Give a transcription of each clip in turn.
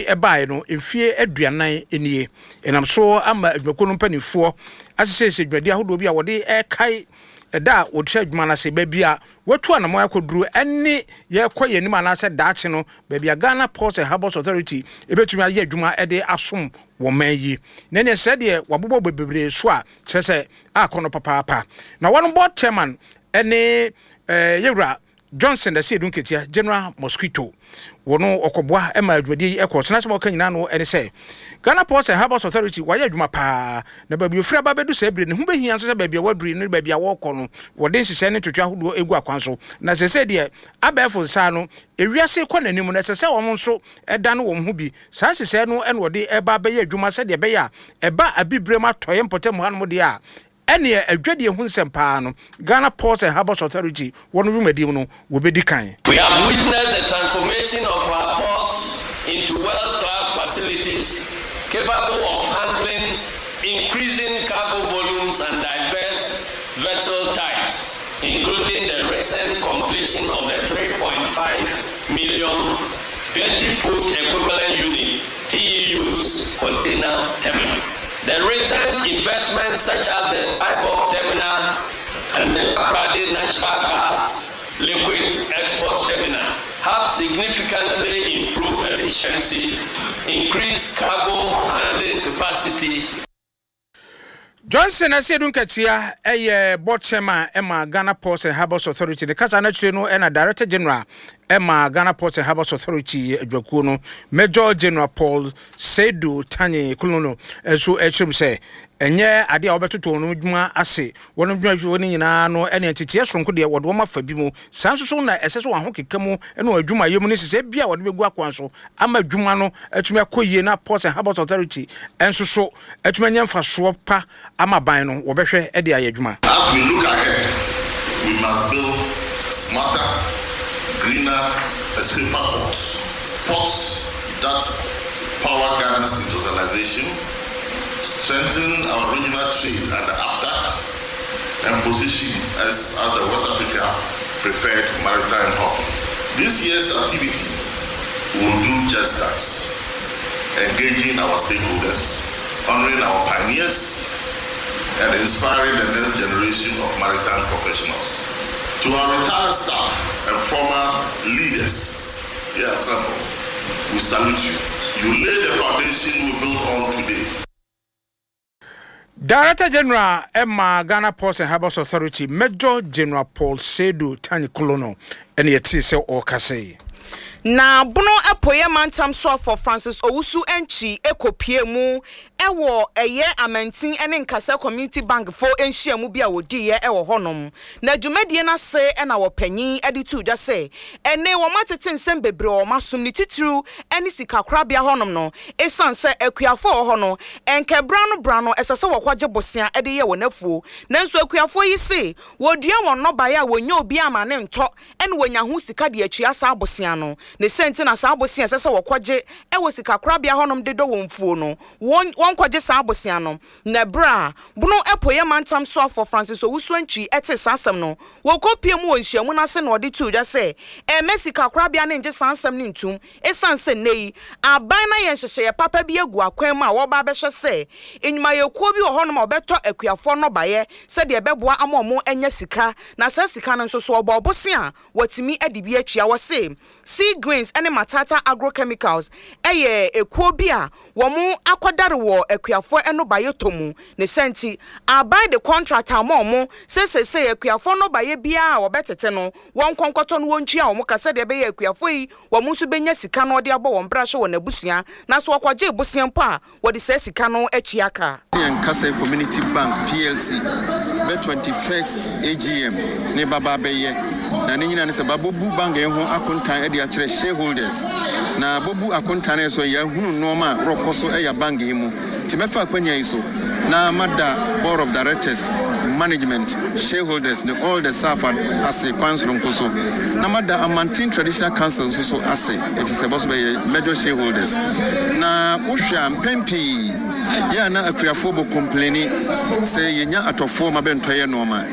ebae no emfie aduanan enie enam so ama adwako no mpanifo asese dwade ahodo bi a wode kai da wotwa adwuma na se babia watu anamo akoduru ene ye koye nim anase daache no babia Ghana Ports and Harbours Authority ebetumi aye adwuma ede asom wo manyi na ne se de wabobo bebre so a kyerese akono papa na one board chairman ene yewra Johnson da se dunketia General Mosquito wono okoboa ema adwade ekọ tena se mo kanyina no ene se Ghana Ports and Harbours Authority waye adwuma pa na babia ofra babedu se ebre ne hu behia so se babia waduri ne babia wo kọ no wode nhihye ne totwa hodo egu akwanso na se de abefo sa no ewiase kọ nanim na se wo nso eda no wo hu bi sa hihye no ene wode eba baye adwuma se de beya eba abibrema toye mpotem hanmo de a ene adwade hu nsempa no Ghana Ports and Harbours Authority wono rumadim no wo bedi kan. We have witnessed the transformation of our ports into world-class facilities capable of handling increasing cargo volumes and diverse vessel types, including the recent completion of the 3.5 million 20-foot equivalent unit TEUs container terminal. The recent investments such as the IBOC terminal and the Abrade natural gas liquid export terminal have significantly improved efficiency, increased cargo handling capacity. Johnson asedun katia board chairman Emma Ghana Ports and Harbours Authority the kasa na chire no na Director General Emma Ghana Ports and Harbours Authority adwakuo no Major General Paul Saidu Tanye Kuluno so echim say enye ade a obetoto no dwuma ase wono dwuma woni nyina no ene tete sonko de wodo ma fa bi mu sanso na eseso wa ho kekamu ene adwuma yemu ni sese bia wodo begu akwanso ama dwuma no atumi akoyie na Ports and Harbours Authority enso so atumi nyamfa so pa ama ban no wo behwe e de ayadwuma. As we look ahead, we must build smarter, greener, and safer ports that power Ghana's industrialization, strengthen our regional trade and after, and position as the West Africa preferred maritime hub. This year's activity will do just that, engaging our stakeholders, honoring our pioneers, and inspiring the next generation of maritime professionals. To our retired staff and former leaders here assembled, we salute you. You lay the foundation we build on today. Director General Emma Ghana Ports and Harbours Authority Major General Paul Saidu Tanye Kuluno and yeti se okase. Na bono apoye mantam so for Francis Owusu enchi ekopie mu ewo eye amantin ene nkasa community bank fo enhia mu bia wodi ye ewo honom na dwumadie na se ena wo panyin editu dwa se ene wo matete nsem bebre wo masom ni titru ene sikakra bia honom no esanse akuafo hono enkebra no bra no esese wo kwaje bosia ede ye wo nafuo nanso akuafo yi se wodua won no ba ya wonya obi ama ne nto ene wonya ho sika de akua sa bosia no ne senti na sa abosia esese wo kwaje ewo sikakra bia honom de do wonfuo no won kwaje sa abosia no na bra bono epoye mantam so for Francis Owusu enchi ete sasem no wo kopie mu wonhyiamu na se na ode tu dwa se sikakra bia ne nje sansem ne ntum esanse nei aban na yenhyehye papa bi agu akwan ma wo ba behye se enyuma yekuo bi wo honom obeto akuafo no baye se de beboa amomo enya sika na sa sika no nso so obo obosia watimi adibi atwia wo se Sea Greens ene Matata Agrochemicals ekuo bi a wo mu akodare wo akuafo eno baye tomu ne senti abai the contract amomo se akuafo no baye bia wo betete no won konkoto no wontwia wo kase de be akuafo yi wo mu so benya sika no de abo wo brahye wo nabusua na so kwaje busua mpa wo de se sika no achiaka Kasa Community Bank PLC be 21st AGM ne baba beye na ne nyina ne se babobu bank ho akontan e de a kire shareholders na bobu akontan e so ya hunu no ma rokoso e ya bank yi mu ti mefa akwanya yi so na mada board of directors management shareholders ne all the staff as a council nkoso na mada Amantin traditional council so as if is supposed to be major shareholders na usha mpempi ya na akuafo bo complaini say yenya atofo ma bentoye noma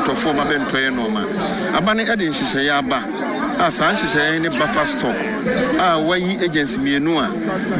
abane ede nhihye ya aba asa nhihye ne buffer stock wayi agency mienu a